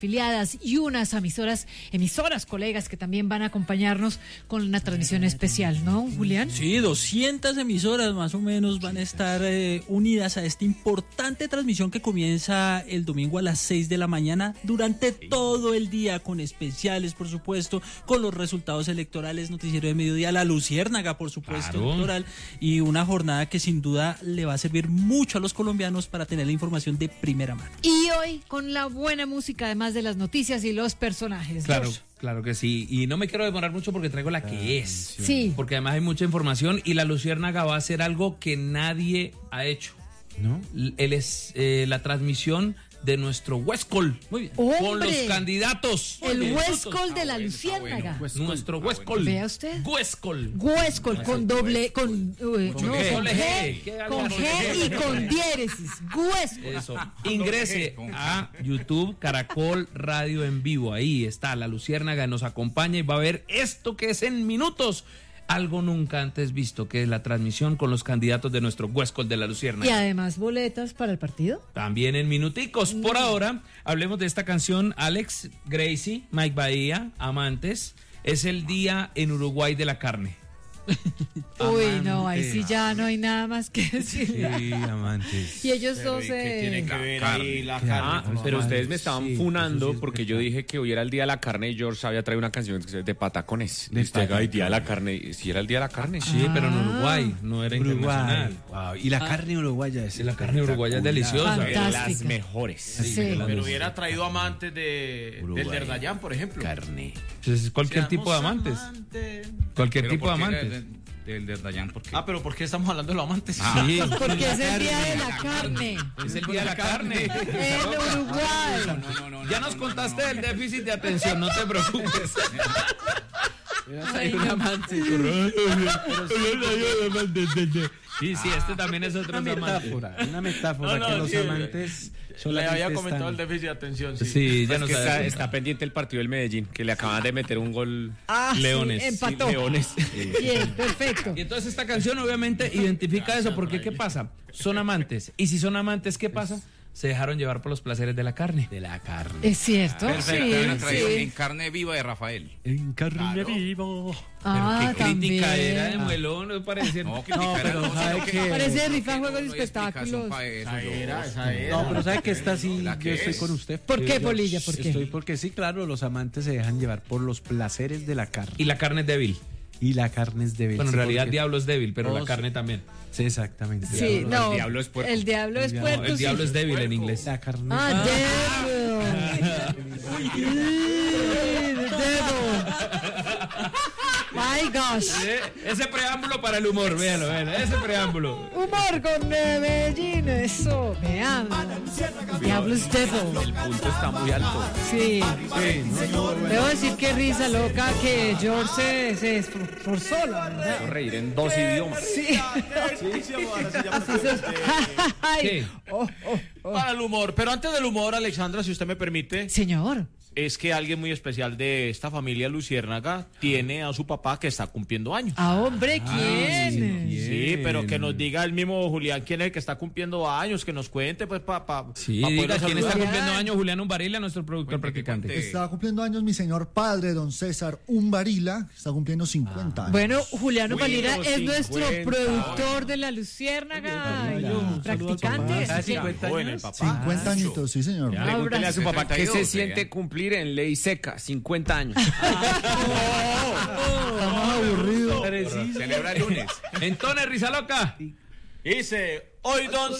afiliadas y unas emisoras colegas que también van a acompañarnos con una transmisión especial, ¿no, Julián? Sí, 200 emisoras más o menos van a estar unidas a esta importante transmisión que comienza el domingo a las 6 de la mañana durante todo el día, con especiales, por supuesto, con los resultados electorales, noticiero de mediodía, la luciérnaga, por supuesto, electoral, y una jornada que sin duda le va a servir mucho a los colombianos para tener la información de primera mano. Y hoy con la buena música, además de las noticias y los personajes. Claro que sí. Y no me quiero demorar mucho porque traigo la que es. Sí. Porque además hay mucha información y la luciérnaga va a hacer algo que nadie ha hecho, ¿no? Él es la transmisión de nuestro Huescol. Muy bien. ¡Hombre! Con los candidatos. El Huescol de la luciérnaga. Nuestro Huescol. Vea usted. Huescol. Huescol con doble, con G y con diéresis. Huescol. Eso. Ingrese a YouTube Caracol Radio en vivo. Ahí está la luciérnaga, nos acompaña y va a ver esto que es en minutos. Algo nunca antes visto, que es la transmisión con los candidatos de nuestro Huescol de la luciérnaga. Y además boletas para el partido. También en minuticos. Por ahora, hablemos de esta canción. Alex, Gracie, Mike Bahía, Amantes. Es el día en Uruguay de la carne. Uy, no, ahí sí ya no hay nada más que decir. Sí, Amantes. Y ellos dos tiene que ver ahí la carne. Pero ustedes me estaban funando porque yo dije que hoy era el día de la carne y George había traído una canción de patacones. Hoy día de la carne. Si era el día de la carne. Sí, pero en Uruguay, no era internacional. Wow. Y la carne uruguaya es. La carne uruguaya es deliciosa. Fantástica. Las mejores. Sí. Pero hubiera traído amantes del Derdayán, por ejemplo. Carne. Entonces, cualquier tipo de amantes. Cualquier tipo de amantes. Del Derdayán, ¿por qué? Pero ¿por qué estamos hablando de los amantes? Sí. Porque es el día de la carne. Es el día de la carne. En Uruguay. No. Ya nos contaste del déficit de atención, no te preocupes. Ay, Un amante. Sí, este también es otro amante. Una metáfora que los amantes Le había comentado el déficit de atención. Sí, ya Es nos que está pendiente el partido del Medellín, que le acaban de meter un gol. Leones. Sí, empató. Sí, Leones. Bien, perfecto. Y entonces esta canción obviamente identifica eso, porque ¿qué pasa? Son amantes. Y si son amantes, ¿qué pasa? Se dejaron llevar por los placeres de la carne. Es cierto, Perfecto, sí, una tradición sí. en carne viva de Rafael. En carne vivo. Ah, Qué crítica también. era de muelón, no parecía. No, ¿sabe qué? Parece rifa juegos y espectáculos. Esa era. No, pero ¿sabe que esta sí? ¿La Yo que estoy es? con usted. ¿Por qué, Polilla? ¿Por qué? Estoy porque sí, claro, los amantes se dejan llevar por los placeres de la carne. Y la carne es débil. Y la carne es débil. Bueno, en Sí, realidad el porque- diablo es débil, pero la todos- carne también. Sí, exactamente. Sí, no. El diablo es puerco. El diablo es puerco. El diablo sí. es débil en inglés. La carne. Ah, devil. Devil. My gosh. Ese preámbulo para el humor, véalo, ese preámbulo. Humor con Medellín, eso. Vean. Diablo es devil. El punto está muy alto. Sí. Debo decir que risa loca que George se esforzó, la verdad. Puedo reír en 2 idiomas. Sí. Así se... Ay. ¿Qué? Para el humor. Pero antes del humor, Alexandra, si usted me permite, Señor. es que alguien muy especial de esta familia luciérnaga tiene a su papá que está cumpliendo años. Ah, hombre, ¿quién? Sí, pero que nos diga el mismo Julián quién es el que está cumpliendo años, que nos cuente, pues, Sí, poderlo diga, ¿quién está saludar. cumpliendo años? Julián Umbarila, nuestro productor practicante. Está cumpliendo años mi señor padre, don César Umbarila, que está cumpliendo 50 años. Bueno, Juliano Valira es 50 nuestro productor de la Luciérnaga y practicante. ¿Sabe así que- 50 Joven el años? papá. 50 añitos, sí señor. Pregúntele a su papá qué se 72, siente cumplir en ley seca, 50 años. Estamos aburridos. Celebra el lunes. Entonces, risa loca. Dice, hoy don